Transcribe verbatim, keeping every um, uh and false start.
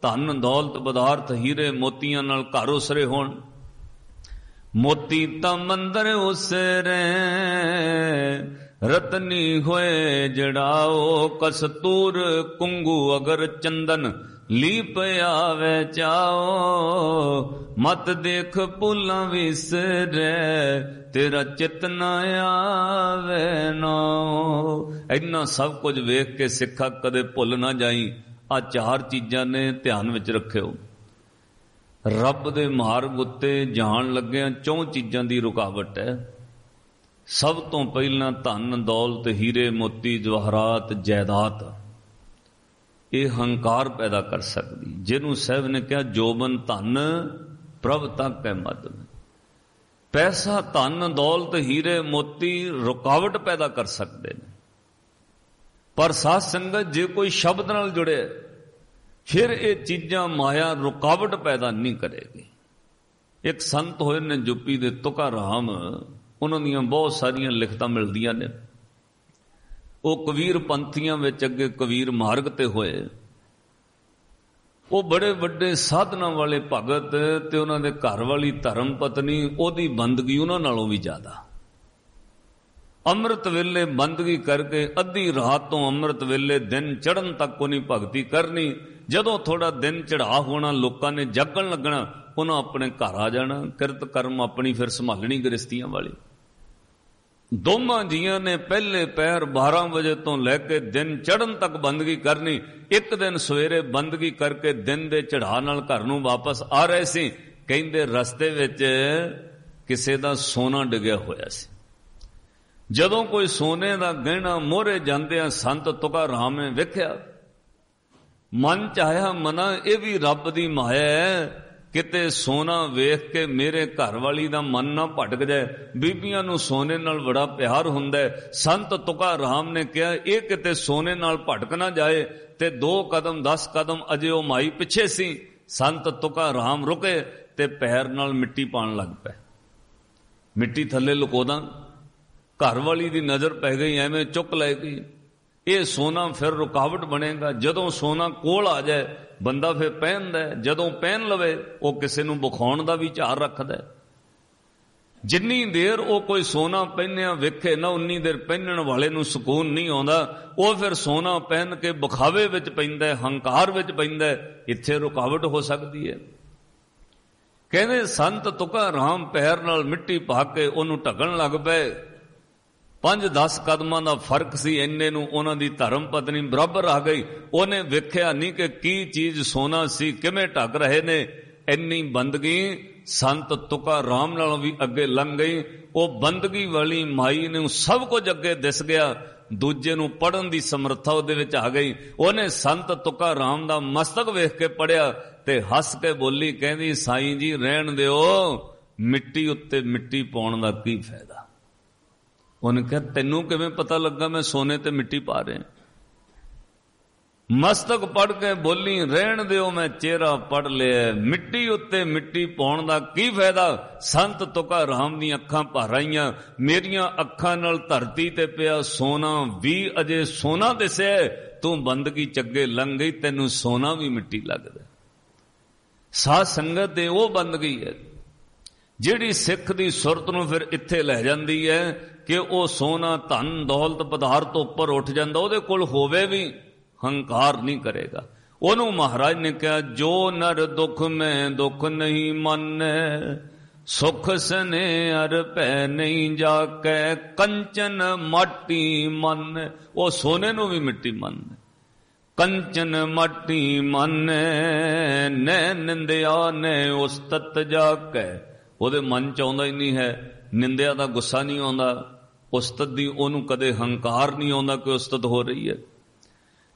ਧਨ ਦੌਲਤ ਪਦਾਰਥ ਹੀਰੇ ਮੋਤੀਆਂ ਨਾਲ ਘਰ ਉਸਰੇ ਹੋਣ। ਮੋਤੀ ਤਾਂ ਮੰਦਰ ਉਸਰੇ ਰਤਨੀ ਹੋਏ ਜੜਾਓ। ਕਸਤੂਰ ਕੁੰਗੂ ਅਗਰ ਚੰਦਨ ਲੀਪ ਆਵੇ ਚਾਓ। ਮਤ ਦੇਖ ਭੁੱਲਾਂ ਵਿਸਰੇ ਤੇਰਾ ਚਿਤ ਨਾ ਆਵੇ ਨਾਉ। ਇੰਨਾ ਸਭ ਕੁਝ ਵੇਖ ਕੇ ਸਿੱਖਾ ਕਦੇ ਭੁੱਲ ਨਾ ਜਾਈ। ਆ ਚਾਰ ਚੀਜ਼ਾਂ ਨੇ, ਧਿਆਨ ਵਿੱਚ ਰੱਖਿਓ। ਰੱਬ ਦੇ ਮਾਰਗ ਉੱਤੇ ਜਾਣ ਲੱਗਿਆਂ ਚੌਂ ਚੀਜ਼ਾਂ ਦੀ ਰੁਕਾਵਟ ਹੈ। ਸਭ ਤੋਂ ਪਹਿਲਾਂ ਧਨ ਦੌਲਤ ਹੀਰੇ ਮੋਤੀ ਜਵਾਹਰਾਤ ਜਾਇਦਾਦ, ਇਹ ਹੰਕਾਰ ਪੈਦਾ ਕਰ ਸਕਦੀ। ਜਿਹਨੂੰ ਸਾਹਿਬ ਨੇ ਕਿਹਾ ਜੋਬਨ ਧਨ ਪ੍ਰਭ ਤੱਕ ਹੈ ਮਦ। ਪੈਸਾ ਧਨ ਦੌਲਤ ਹੀਰੇ ਮੋਤੀ ਰੁਕਾਵਟ ਪੈਦਾ ਕਰ ਸਕਦੇ ਨੇ, ਪਰ ਸਾਧ ਸੰਗਤ ਜੇ ਕੋਈ ਸ਼ਬਦ ਨਾਲ ਜੁੜੇ ਫਿਰ ਇਹ ਚੀਜ਼ਾਂ ਮਾਇਆ ਰੁਕਾਵਟ ਪੈਦਾ ਨਹੀਂ ਕਰੇਗੀ। ਇੱਕ ਸੰਤ ਹੋਏ ਨੇ ਯੂਪੀ ਦੇ ਤੁਕਾ ਰਾਮ, ਉਹਨਾਂ ਦੀਆਂ ਬਹੁਤ ਸਾਰੀਆਂ ਲਿਖਤਾਂ ਮਿਲਦੀਆਂ ਨੇ। ਉਹ ਕਬੀਰ ਪੰਥੀਆਂ ਵਿੱਚ ਅੱਗੇ ਕਬੀਰ ਮਾਰਗ ਤੇ ਹੋਏ। ਉਹ ਬੜੇ ਵੱਡੇ ਸਾਧਨਾ ਵਾਲੇ ਭਗਤ ਤੇ ਉਹਨਾਂ ਦੇ ਘਰ ਵਾਲੀ ਧਰਮ ਪਤਨੀ, ਉਹਦੀ ਬੰਦਗੀ ਉਹਨਾਂ ਨਾਲੋਂ ਵੀ ਜ਼ਿਆਦਾ। ਅੰਮ੍ਰਿਤ ਵੇਲੇ ਬੰਦਗੀ ਕਰਕੇ ਅੱਧੀ ਰਾਤ ਤੋਂ ਅੰਮ੍ਰਿਤ ਵੇਲੇ ਦਿਨ ਚੜ੍ਹਨ ਤੱਕ ਉਹਨੀ ਭਗਤੀ ਕਰਨੀ। ਜਦੋਂ ਥੋੜਾ ਦਿਨ ਚੜ੍ਹਾ ਹੋਣਾ, ਲੋਕਾਂ ਨੇ ਜਾਗਣ ਲੱਗਣਾ, ਉਹਨਾਂ ਆਪਣੇ ਘਰ ਆ ਜਾਣਾ। ਕਿਰਤ ਕਰਮ ਆਪਣੀ ਫਿਰ ਸੰਭਾਲਣੀ ਗ੍ਰਸਤੀਆਂ ਵਾਲੀ। ਦੋਵਾਂ ਜੀਆਂ ਨੇ ਪਹਿਲੇ ਪੈਰ ਬਾਰਾਂ ਵਜੇ ਤੋਂ ਲੈ ਕੇ ਦਿਨ ਚੜ੍ਹਨ ਤੱਕ ਬੰਦਗੀ ਕਰਨੀ। ਇੱਕ ਦਿਨ ਸਵੇਰੇ ਬੰਦਗੀ ਕਰਕੇ ਦਿਨ ਦੇ ਚੜ੍ਹਾ ਨਾਲ ਘਰ ਨੂੰ ਵਾਪਸ ਆ ਰਹੇ ਸੀ। ਕਹਿੰਦੇ ਰਸਤੇ ਵਿੱਚ ਕਿਸੇ ਦਾ ਸੋਨਾ ਡਿੱਗਿਆ ਹੋਇਆ ਸੀ। ਜਦੋਂ ਕੋਈ ਸੋਨੇ ਦਾ ਗਹਿਣਾ ਮੋਹਰੇ ਜਾਂਦਿਆਂ ਸੰਤ ਤੁਕਾ ਰਾਮ ਨੇ ਵੇਖਿਆ, ਮਨ ਚ ਆਇਆ ਮਨਾ ਇਹ ਵੀ ਰੱਬ ਦੀ ਮਾਇਆ ਹੈ। ਕਿਤੇ ਸੋਨਾ ਵੇਖ ਕੇ ਮੇਰੇ ਘਰ ਵਾਲੀ ਦਾ ਮਨ ਨਾ ਭਟਕ ਜਾਏ। ਬੀਬੀਆਂ ਨੂੰ ਸੋਨੇ ਨਾਲ ਬੜਾ ਪਿਆਰ ਹੁੰਦਾ ਹੈ। ਸੰਤ ਤੁਕਾ ਰਾਮ ਨੇ ਕਿਹਾ ਇਹ ਕਿਤੇ ਸੋਨੇ ਨਾਲ ਭਟਕ ਨਾ ਜਾਏ। ਤੇ ਦੋ ਕਦਮ ਦਸ ਕਦਮ ਅਜੇ ਉਹ ਮਾਈ ਪਿੱਛੇ ਸੀ। ਸੰਤ ਤੁਕਾ ਰਾਮ ਰੁਕੇ ਤੇ ਪੈਰ ਨਾਲ ਮਿੱਟੀ ਪਾਣ ਲੱਗ ਪਏ। ਮਿੱਟੀ ਥੱਲੇ ਲੁਕੋਦਾ, ਘਰ ਵਾਲੀ ਦੀ ਨਜ਼ਰ ਪੈ ਗਈ, ਐਵੇਂ ਚੁੱਕ ਲੈ ਗਈ। ਇਹ ਸੋਨਾ ਫਿਰ ਰੁਕਾਵਟ ਬਣੇਗਾ। ਜਦੋਂ ਸੋਨਾ ਕੋਲ ਆ ਜਾਏ ਬੰਦਾ ਫਿਰ ਪਹਿਨਦਾ, ਜਦੋਂ ਪਹਿਨ ਲਵੇ ਉਹ ਕਿਸੇ ਨੂੰ ਵਿਖਾਉਣ ਦਾ ਵੀ ਚਾਰ ਰੱਖਦਾ। ਜਿੰਨੀ ਦੇਰ ਉਹ ਕੋਈ ਸੋਨਾ ਪਹਿਨਿਆ ਵੇਖੇ ਨਾ, ਉਨੀ ਦੇਰ ਪਹਿਨਣ ਵਾਲੇ ਨੂੰ ਸਕੂਨ ਨਹੀਂ ਆਉਂਦਾ। ਉਹ ਫਿਰ ਸੋਨਾ ਪਹਿਨ ਕੇ ਵਿਖਾਵੇ ਵਿੱਚ ਪੈਂਦਾ, ਹੰਕਾਰ ਵਿੱਚ ਪੈਂਦਾ। ਇੱਥੇ ਰੁਕਾਵਟ ਹੋ ਸਕਦੀ ਹੈ। ਕਹਿੰਦੇ ਸੰਤ ਤੁਕਾ ਰਾਮ ਪੈਰ ਨਾਲ ਮਿੱਟੀ ਪਾ ਕੇ ਉਹਨੂੰ ਢਕਣ ਲੱਗ ਪਏ। ਪੰਜ ਦਸ ਕਦਮਾਂ ਦਾ ਫਰਕ ਸੀ, ਇੰਨੇ ਨੂੰ ਉਹਨਾਂ ਦੀ ਧਰਮ ਪਤਨੀ ਬਰਾਬਰ ਆ ਗਈ। ਉਹਨੇ ਵੇਖਿਆ ਨਹੀਂ ਕਿ ਕੀ ਚੀਜ਼ ਸੋਨਾ ਸੀ, ਕਿਵੇਂ ਢਕ ਰਹੇ ਨੇ। ਇੰਨੀ ਬੰਦਗੀ ਸੰਤ ਤੁਕਾ ਰਾਮ ਨਾਲੋਂ ਵੀ ਅੱਗੇ ਲੰਘ ਗਈ। ਉਹ ਬੰਦਗੀ ਵਾਲੀ ਮਾਈ ਨੂੰ ਸਭ ਕੁਝ ਅੱਗੇ ਦਿਸ ਗਿਆ। ਦੂਜੇ ਨੂੰ ਪੜਨ ਦੀ ਸਮਰੱਥਾ ਉਹਦੇ ਵਿੱਚ ਆ ਗਈ। ਉਹਨੇ ਸੰਤ ਤੁਕਾ ਰਾਮ ਦਾ ਮਸਤਕ ਵੇਖ ਕੇ ਪੜਿਆ ਤੇ ਹੱਸ ਕੇ ਬੋਲੀ, ਕਹਿੰਦੀ ਸਾਈਂ ਜੀ ਰਹਿਣ ਦਿਓ, ਮਿੱਟੀ ਉੱਤੇ ਮਿੱਟੀ ਪਾਉਣ ਦਾ ਕੀ ਫਾਇਦਾ। ਉਹਨੇ ਕਿਹਾ ਤੈਨੂੰ ਕਿਵੇਂ ਪਤਾ ਲੱਗਾ ਮੈਂ ਸੋਨੇ ਤੇ ਮਿੱਟੀ ਪਾ ਰਿਹਾ। ਮਸਤਕ ਪੜ ਕੇ ਬੋਲੀ, ਰਹਿਣ ਦਿਓ ਮੈਂ ਚਿਹਰਾ ਪੜ ਲਿਆ, ਮਿੱਟੀ ਉੱਤੇ ਮਿੱਟੀ ਪਾਉਣ ਦਾ ਕੀ ਫਾਇਦਾ। ਸੰਤ ਤੁਕਾ ਰਾਮ ਦੀਆਂ ਅੱਖਾਂ ਭਰ ਆਈਆਂ। ਮੇਰੀਆਂ ਅੱਖਾਂ ਨਾਲ ਧਰਤੀ ਤੇ ਪਿਆ ਸੋਨਾ ਵੀ ਅਜੇ ਸੋਨਾ ਦਿਸਿਆ, ਤੂੰ ਬੰਦਗੀ ਚੱਗੇ ਲੰਘ ਗਈ, ਤੈਨੂੰ ਸੋਨਾ ਵੀ ਮਿੱਟੀ ਲੱਗਦਾ। ਸਾਧ ਸੰਗਤ ਦੇ ਉਹ ਬੰਦਗੀ ਹੈ ਜਿਹੜੀ ਸਿੱਖ ਦੀ ਸੁਰਤ ਨੂੰ ਫਿਰ ਇੱਥੇ ਲੈ ਜਾਂਦੀ ਹੈ ਕਿ ਉਹ ਸੋਨਾ ਧਨ ਦੌਲਤ ਪਦਾਰਥ ਤੋਂ ਉੱਪਰ ਉੱਠ ਜਾਂਦਾ। ਉਹਦੇ ਕੋਲ ਹੋਵੇ ਵੀ ਹੰਕਾਰ ਨਹੀਂ ਕਰੇਗਾ। ਉਹਨੂੰ ਮਹਾਰਾਜ ਨੇ ਕਿਹਾ ਜੋ ਨਰ ਦੁੱਖ ਮੈਂ ਦੁੱਖ ਨਹੀਂ ਮੰਨੈ, ਸੁਖ ਸਨੇ ਅਰ ਪੈ ਨਹੀਂ ਜਾਕੈ, ਕੰਚਨ ਮਾਟੀ ਮੰਨੈ। ਉਹ ਸੋਨੇ ਨੂੰ ਵੀ ਮਿੱਟੀ ਮੰਨੈ। ਕੰਚਨ ਮਾਟੀ ਮੰਨੈ ਨੈ ਨਿੰਦਿਆ ਨੈ ਉਸਤਤ ਜਾਕੈ। ਉਹਦੇ ਮਨ ਚ ਆਉਂਦਾ ਹੀ ਨਹੀਂ ਹੈ, ਨਿੰਦਿਆ ਦਾ ਗੁੱਸਾ ਨਹੀਂ ਆਉਂਦਾ, ਉਸਤਤ ਦੀ ਉਹਨੂੰ ਕਦੇ ਹੰਕਾਰ ਨਹੀਂ ਆਉਂਦਾ ਕਿ ਉਸਤਤ ਹੋ ਰਹੀ ਹੈ।